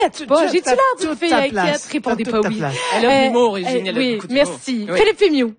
J'ai-tu l'air d'une fille inquiète? Répondez pas oui. Elle a l'humour, Eugénie. Oui, merci. Oui. Philippe Fémieux.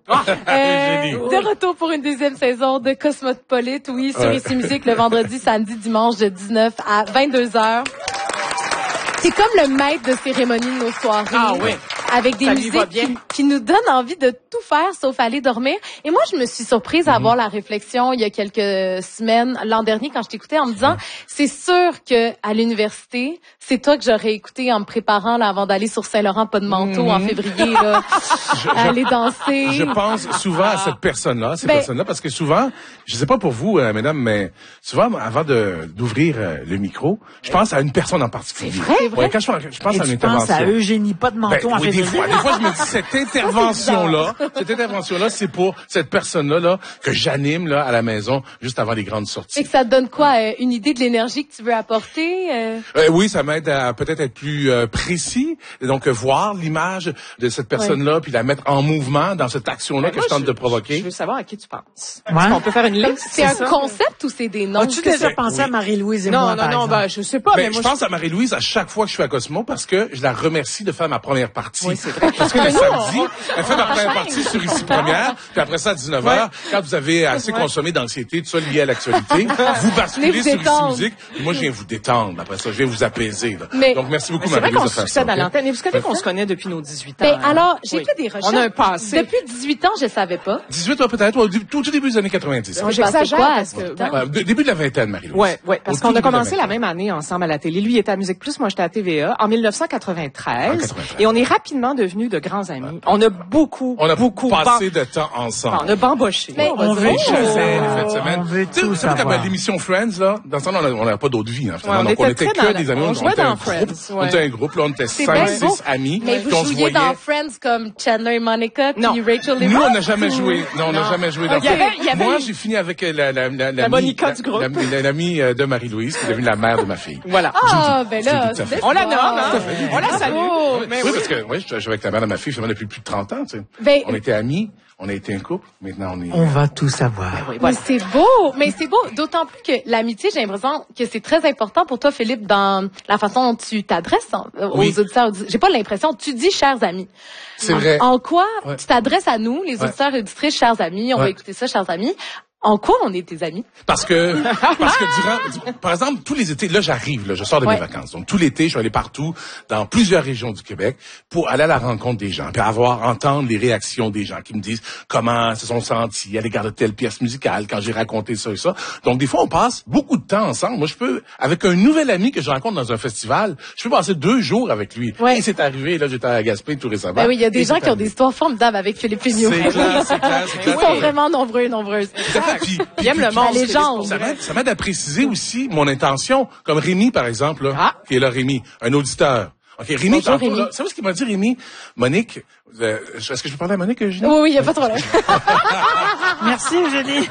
De retour pour une deuxième saison de Cosmopolite, oui, sur Ici Musique, le vendredi, samedi, dimanche, de 19 à 22h. C'est comme le maître de cérémonie de nos soirées. Ah oui. Avec des musiques qui nous donnent envie de tout faire sauf aller dormir. Et moi, je me suis surprise à avoir la réflexion il y a quelques semaines, l'an dernier, quand je t'écoutais, en me disant, c'est sûr que à l'université, c'est toi que j'aurais écouté en me préparant là, avant d'aller sur Saint-Laurent, pas de manteau, en février, là, aller danser. Je pense souvent à cette personne-là, parce que souvent, je sais pas pour vous, mesdames, mais souvent, avant d'ouvrir le micro, je pense à une personne en particulier. C'est vrai? Ouais, quand je pense à une intervention. Tu penses à Eugénie, pas de manteau en février. Des fois, je me dis, cette intervention-là, c'est pour cette personne-là, là, que j'anime, là, à la maison, juste avant les grandes sorties. Et que ça te donne quoi? Une idée de l'énergie que tu veux apporter? Oui, ça m'aide à peut-être être plus précis. Et donc, voir l'image de cette personne-là, puis la mettre en mouvement dans cette action-là que je tente de provoquer. Je veux savoir à qui tu penses. Ouais. On peut faire une liste. C'est un concept ou c'est des noms? As-tu déjà pensé à Marie-Louise et moi, par exemple? Ben, je sais pas. Mais moi, je pense à Marie-Louise à chaque fois que je suis à Cosmo parce que je la remercie de faire ma première partie. Oui, c'est vrai. Parce que le samedi, elle fait ma première partie sur Ici Première, puis après ça, à 19h, quand vous avez assez consommé d'anxiété, tout ça lié à l'actualité, vous basculez sur Ici Musique, puis moi, je viens vous détendre. Après ça, je viens vous apaiser. Là. Donc, merci beaucoup, Marie-Louise, de faire ça. C'est vrai qu'on succède à l'antenne. Et vous savez qu'on se connaît depuis nos 18 ans. Ben, alors, j'ai fait des recherches. On a un passé. Depuis 18 ans, je savais pas. 18 ans peut-être, au tout début des années 90. J'exagère parce que... Début de la vingtaine, Marie-Louise. Ouais, parce qu'on a commencé la même année ensemble à la télé. Lui, il était à Musique Plus, moi, j'étais à TVA en 1993. Et on est rapidement devenus de grands amis. Ouais. On a beaucoup passé de temps ensemble. On a bamboché. On veut tout savoir. L'émission Friends, là, dans ce temps-là, on n'avait pas d'autre vie, hein, finalement. Donc, on était que des amis. On jouait dans Friends. On était un groupe, là, on était 5-6 amis. Mais vous jouiez dans Friends comme Chandler et Monica, puis Rachel et Nous, on n'a jamais joué. Non, on n'a jamais joué dans Friends. Moi, j'ai fini avec la Monica du groupe. L'amie de Marie-Louise, qui est devenue la mère de ma fille. Voilà. Ah, ben là, on la nomme, hein. On la salue. Oui, parce que, je suis avec la mère de ma fille, finalement, depuis plus de 30 ans, tu sais. On était amis. On a été un couple, maintenant on est... On va tout savoir. Oui, voilà. Mais c'est beau, d'autant plus que l'amitié, j'ai l'impression que c'est très important pour toi, Philippe, dans la façon dont tu t'adresses aux auditeurs. J'ai pas l'impression, tu dis chers amis. C'est vrai. En quoi tu t'adresses à nous, les auditeurs et auditrices, chers amis, on va écouter ça, chers amis. En quoi on est tes amis? Parce que par exemple, tous les étés, là, je sors de mes vacances. Donc, tout l'été, je suis allé partout, dans plusieurs régions du Québec, pour aller à la rencontre des gens, puis entendre les réactions des gens qui me disent comment se sont sentis à l'égard de telle pièce musicale quand j'ai raconté ça et ça. Donc, des fois, on passe beaucoup de temps ensemble. Moi, avec un nouvel ami que je rencontre dans un festival, je peux passer 2 jours avec lui. Et c'est arrivé, là, j'étais à Gaspé tout récemment. Ben oui, il y a des gens qui ont des histoires formidables avec Philippe Fémieux. C'est clair. Ils sont vraiment nombreuses. Puis aime le monde. La légende. Ça m'aide à préciser aussi mon intention. Comme Rémi, par exemple, là, qui est là, Rémi, un auditeur. OK, Rémi, Rémi. Là, savez ce qu'il m'a dit, Rémi? Monique, est-ce que je peux parler à Monique, Eugénie? Oui, il n'y a pas de problème. Merci, Eugénie.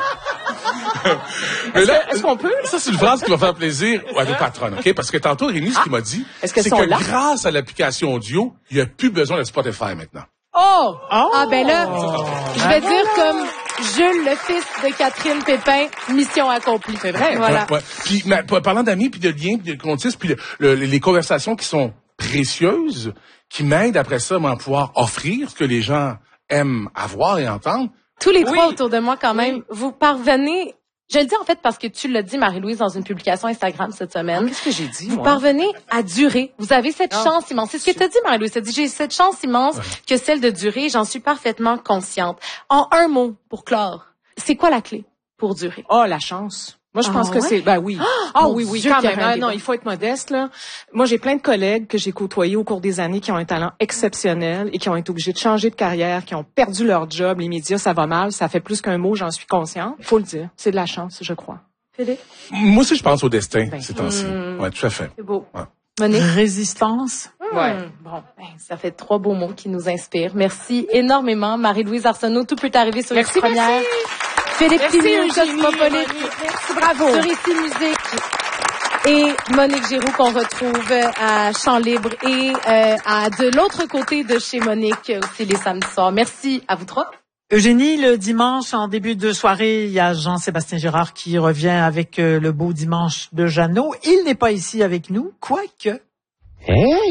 Est-ce qu'on peut? Ça, c'est une phrase qui va faire plaisir à nos patronnes, OK? Parce que tantôt, Rémi, ce qu'il m'a dit, c'est que grâce à l'application audio, il n'y a plus besoin de Spotify maintenant. Ah ben là, je vais dire comme Jules, le fils de Catherine Pépin, mission accomplie. C'est vrai. Voilà. Ouais. Puis, parlant d'amis, puis de liens, puis de contistes, puis les conversations qui sont précieuses, qui m'aident après ça à pouvoir offrir ce que les gens aiment avoir et entendre. Tous les trois autour de moi, quand même, vous parvenez... Je le dis en fait parce que tu l'as dit, Marie-Louise, dans une publication Instagram cette semaine. Qu'est-ce que j'ai dit, Vous parvenez à durer. Vous avez cette chance immense. C'est ce que tu as dit, Marie-Louise. Tu as dit, j'ai cette chance immense que celle de durer. J'en suis parfaitement consciente. En un mot, pour clore, c'est quoi la clé pour durer? La chance. Moi, je pense que c'est... Ben oui. Oui, quand même. Non, il faut être modeste, là. Moi, j'ai plein de collègues que j'ai côtoyés au cours des années qui ont un talent exceptionnel et qui ont été obligés de changer de carrière, qui ont perdu leur job. Les médias, ça va mal. Ça fait plus qu'un mot, j'en suis consciente. Il faut le dire. C'est de la chance, je crois. Philippe? Moi aussi, je pense au destin, ces temps-ci. Oui, tout à fait. C'est beau. Ouais. Monique? Résistance. Bon, ça fait 3 beaux mots qui nous inspirent. Merci énormément, Marie-Louise Arsenault. Tout peut arriver sur Ici Première. Philippe Fémieux, Cosmopolite. Bravo. Sur Ici Musique. Et Monique Giroux qu'on retrouve à Chant Libre et de l'autre côté de chez Monique aussi les samedis soirs. Merci à vous 3. Eugénie, le dimanche, en début de soirée, il y a Jean-Sébastien Girard qui revient avec le beau dimanche de Jeannot. Il n'est pas ici avec nous, quoique... Hey!